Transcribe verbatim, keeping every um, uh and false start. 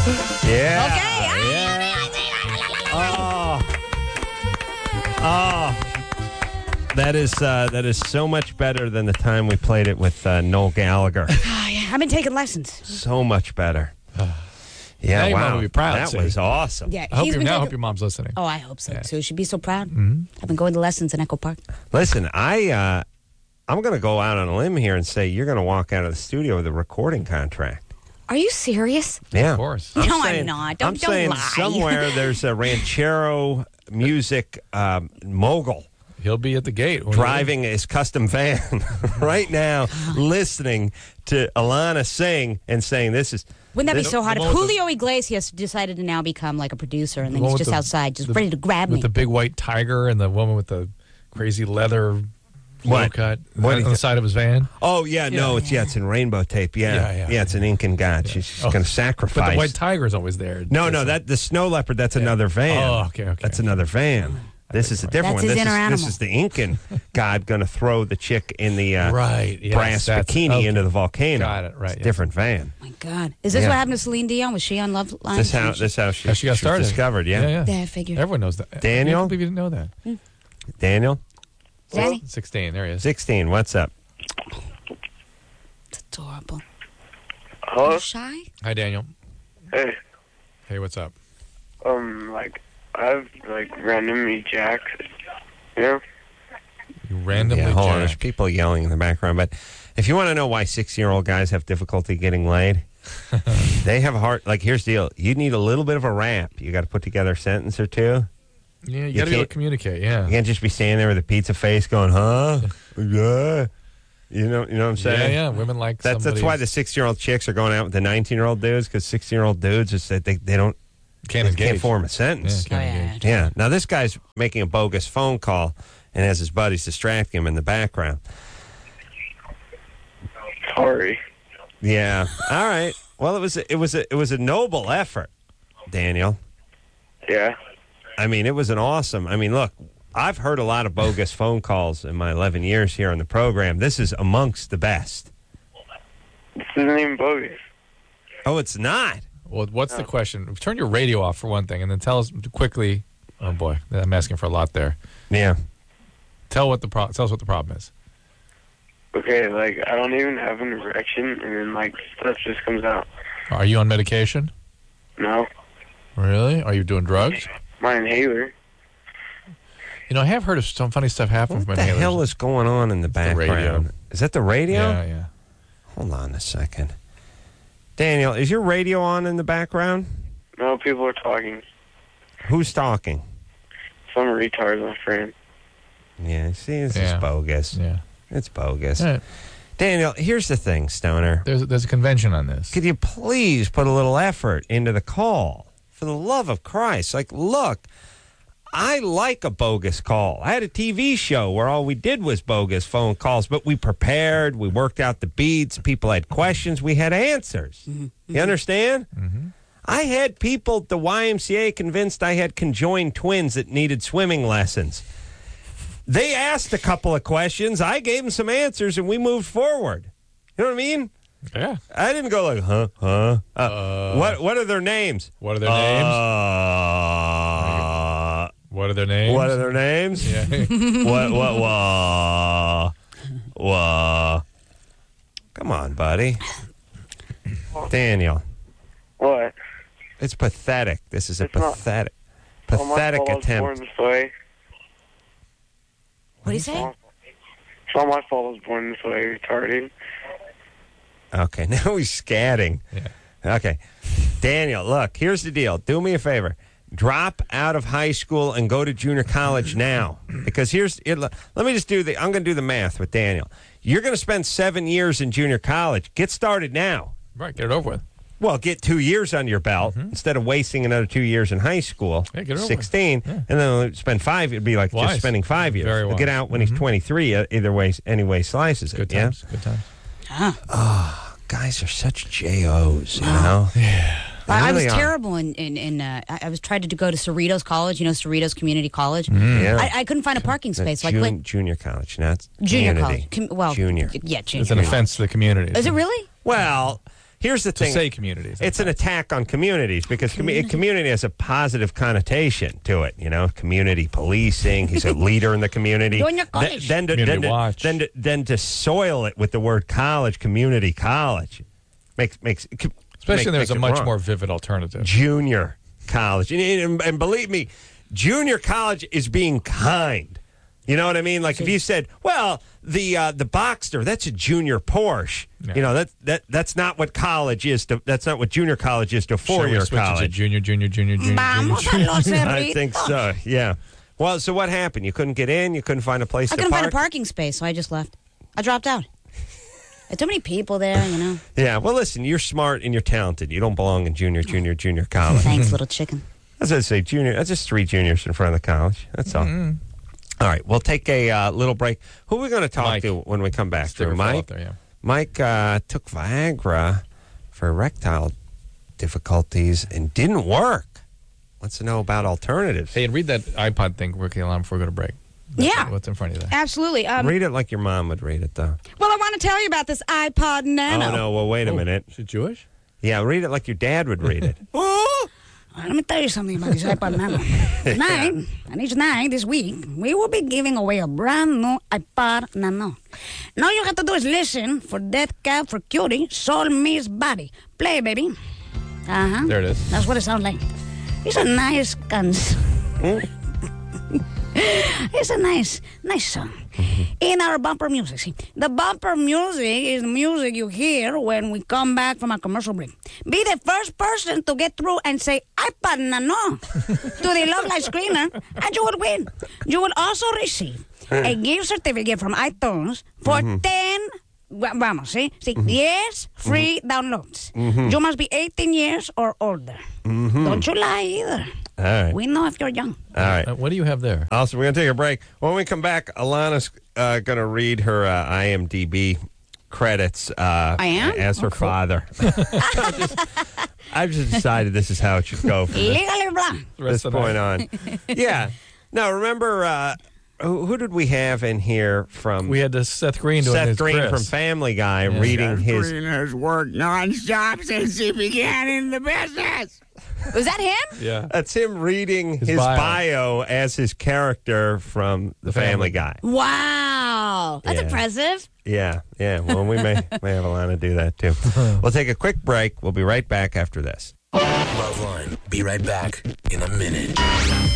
Yeah. Okay. Yeah. Oh. Oh. That is uh, that is so much better than the time we played it with uh, Noel Gallagher. Oh, yeah. I've been taking lessons. So much better. Yeah, Now your wow. mom will be proud, That see. was awesome. Yeah, I hope, he's your, been now I taking- hope your mom's listening. Oh, I hope so Yeah. too. She'd be so proud. Mm-hmm. I've been going to lessons in Echo Park. Listen, I uh, I'm going to go out on a limb here and say you're going to walk out of the studio with a recording contract. Are you serious? Yeah, Of course. No, I'm saying- not. Don't- I'm don't saying lie. somewhere there's a ranchero music um, mogul He'll be at the gate. when driving his custom van right now, listening to Alana sing and saying, "This is." Wouldn't that be this- so hot the if one with the- Julio Iglesias decided to now become like a producer and The then one he's with just the- outside, just the- ready to grab with me? the big white tiger and the woman with the crazy leather low What? cut What on is the it? side of his van. Oh yeah, no, it's yeah, it's in rainbow tape. Yeah, Yeah, yeah. yeah, it's an Incan god. She's, she's Oh, going to sacrifice. But the white tiger is always there. no, no, Jason. that the snow leopard. That's another van. Oh, okay, okay. That's another van. This is a different That's one. his This inner is, animal. this is the Incan god going to throw the chick in the uh, Right, yes, brass that's- bikini okay. into the volcano. Got it, right, It's a yeah. different van. Oh my God. Is this Yeah. what happened to Celine Dion? Was she on Love Line? This how this how she, How she got was started. discovered. Yeah, yeah, yeah. Yeah, I figured. Everyone knows that. Daniel? I can't believe you didn't know that. Daniel, Danny? sixteen. There he is. sixteen. What's up? It's adorable. Are Hello? you shy? Hi, Daniel. Hey, Hey, what's up? um, like, I've, like, randomly jacked, you know? You randomly yeah, hold on. There's jacked. people yelling in the background. But if you want to know why six-year-old guys have difficulty getting laid, they have a hard. Like, here's the deal: you need a little bit of a rap. You got to put together a sentence or two. Yeah, you, You got to be able to can't- communicate. Yeah. You can't just be standing there with a pizza face, going, "Huh? Yeah." You know, you know what I'm Yeah, saying? yeah. Women like That's that's why the six-year-old chicks are going out with the nineteen-year-old dudes, because six-year-old dudes just they they don't can't they engage. can't form a Yeah, sentence. can't Oh, yeah, engage. Yeah. Now this guy's making a bogus phone call and has his buddies distracting him in the background. Sorry. Yeah. All right. Well, it was a, it was a, it was a noble effort, Daniel. Yeah. I mean, it was an awesome. I mean, look, I've heard a lot of bogus phone calls in my eleven years here on the program. This is amongst the best. This isn't even bogus. Oh, it's not. Well, what's the question? Turn your radio off for one thing, and then tell us quickly. Oh boy, I'm asking for a lot there. Yeah. Tell what the pro- tell us what the problem is. Okay, like, I don't even have an erection, and then, like, stuff just comes out. Are you on medication? No. Really? Are you doing drugs? My inhaler. You know, I have heard of some funny stuff happen What from the inhalers. hell is going on in the the background? radio. Is that the radio? Yeah, yeah. Hold on a second. Daniel, is your radio on in the background? No, people are talking. Who's talking? Some retard, my friend. Yeah, see, this Yeah. is bogus. Yeah. It's bogus. All right. Daniel, here's the thing, Stoner. There's there's a convention on this. Could you please put a little effort into the call? For the love of Christ. Like, look, I like a bogus call. I had a T V show where all we did was bogus phone calls, but we prepared, we worked out the beats, people had questions, we had answers. Mm-hmm. You understand? Mm-hmm. I had people at the Y M C A convinced I had conjoined twins that needed swimming lessons. They asked a couple of questions, I gave them some answers, and we moved forward. You know what I mean? Yeah. I didn't go like, huh, huh. Uh, what What are their names? What are their names? Uh, What are their names? what are their names? Yeah. what, what, wha, wha. Come on, buddy. Daniel, What? it's pathetic. This is a It's not. pathetic, Well, my pathetic fault I was born attempt. this way. What do you say? It's not my fault I was born this way, retarded. Okay, now he's scatting. Yeah. Okay. Daniel, look, here's the deal. Do me a favor. Drop out of high school and go to junior college now. Because here's, it, let me just do the, I'm going to do the math with Daniel. You're going to spend seven years in junior college. Get started now. Right. Get it over with. Well, get two years under your belt instead of wasting another two years in high school. Yeah, get it over with. sixteen, Yeah. and then spend five. It'd be like Wise. just spending five years. Very He'll wise. get out when he's twenty-three. Uh, either way, anyway, slices it. Good yeah? times. Good times. Guys are such J Os, you know? Yeah. They I, I was really are. terrible in, in, in uh, I I was trying to go to Cerritos College, you know, Cerritos Community College. Yeah. I, I couldn't find a parking That's space. Like, jun- like junior college, not junior community. college. Com- well, junior. Yeah, junior. It's an offense to the community. Is it really? Well, here's the To thing. say communities. It's an attack on communities because commu- community has a positive connotation to it. You know, community policing. He's a leader in the community. Doing your Th- college. then, to, Community then, to, watch. then, to, then to soil it with the word college, community college, makes makes Especially make, there's makes a it much wrong. more vivid alternative. Junior college, and, and, and believe me, junior college is being kind. You know what I mean? Like if you said, "Well, the uh, the Boxster, that's a junior Porsche." Yeah. You know that that that's not what college is. To, that's not what junior college is to Shall we four year switch it to college. junior, junior, junior, junior, Vamos a junior. los cerritos. I think so. Yeah. Well, so what happened? You couldn't get in. You couldn't find a place I to couldn't park. find a parking space, so I just left. I dropped out. There's too many people there, you know. Yeah. Well, listen, you're smart and you're talented. You don't belong in junior, junior, junior college. Thanks, little chicken. That's what I say. Junior. That's just three juniors in front of the college. That's all. Mm-hmm. All right. We'll take a uh, little break. Who are we going to talk Mike. to when we come back? Sticker To fell Mike. out there, yeah. Mike uh, took Viagra for erectile difficulties and didn't work. Wants to know about alternatives. Hey, and read that iPod thing quickly, Alan, before we go to break. That's Yeah. What's in front of you there? Absolutely. Um, Read it like your mom would read it, though. well, I want to tell you about this iPod Nano. Oh, no. Well, wait a minute. Is it Jewish? Yeah, read it like your dad would read it. Let me tell you something about this iPod Nano. Tonight, and each night this week, we will be giving away a brand new iPod Nano. And all you have to do is listen for Death Cab for Cutie, Soul Me's Body. Play, baby. Uh-huh. There it is. That's what it sounds like. It's a nice cans. It's a nice, nice song. In our bumper music, see, the bumper music is the music you hear when we come back from a commercial break. Be the first person to get through and say iPod Nano to the Love Life screener, and you will win. You will also receive a gift certificate from iTunes for ten. wa- Vamos, see, see, yes, free downloads. You must be eighteen years or older. Don't you lie either. All right. We know if you're young. All right. Uh, what do you have there? Also, we're going to take a break. When we come back, Alana's uh, going to read her uh, I M D B credits uh, I am? as her Oh, cool. father. I've, just, I've just decided this is how it should go from this, Legally blind. The this rest of the point night. on. Yeah. Now, remember, uh, who, who did we have in here from We had this Seth Green doing Seth his Green Chris. from Family Guy reading his... Green has worked nonstop since he began in the business. Was that him? Yeah. That's him reading his, His bio. bio. as his character from The, Family. Family. Guy. Wow. That's Yeah. impressive. Yeah, yeah. Well, we may may have Alana do that too. We'll take a quick break. We'll be right back after this. Loveline. Be right back in a minute.